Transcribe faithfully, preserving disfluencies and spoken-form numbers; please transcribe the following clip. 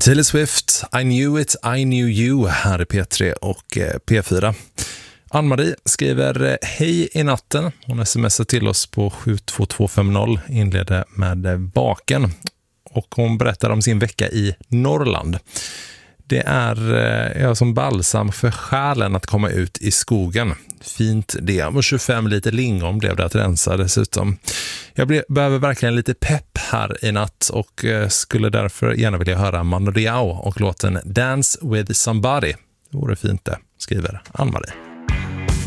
Taylor Swift, I knew it, I knew you här i P tre och P fyra. Ann-Marie skriver hej i natten. Hon smsar till oss på sju två två fem noll, inleder med baken. Och hon berättar om sin vecka i Norrland. Det är ja, som balsam för själen att komma ut i skogen. Fint det. Och tjugofem liter lingon blev det att rensa dessutom. Jag ble, behöver verkligen lite pepp här i natt och eh, skulle därför gärna vilja höra Mano Diao och låten Dance with Somebody. Det vore fint det, skriver Ann-Marie.